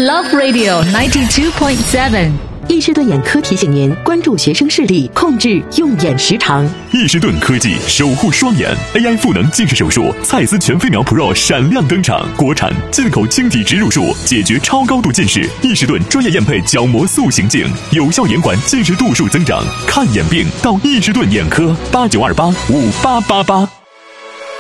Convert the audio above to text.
Love Radio 92.7。 易士顿眼科提醒您关注学生视力，控制用眼时长。 易士顿科技守护双眼 AI 赋能近视手术，蔡司全飞秒 Pro 闪亮登场，国产进口晶体植入术，解决超高度近视。易士顿专业验配角膜塑形镜，有效延缓近视度数增长。看眼病到易士顿眼科，89285888。